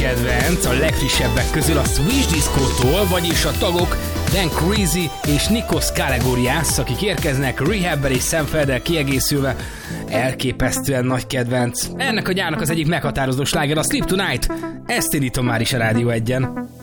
kedvenc a legfrissebbek közül a Swish Disco-tól, vagyis a tagok Dan Crazy és Nikos Kalegorias, akik érkeznek Rehabbel és Samfelddel kiegészülve. Elképesztően nagy kedvenc. Ennek a gyárnak az egyik meghatározó sláger a Sleep Tonight. Ezt indítom már is a Rádió 1-en.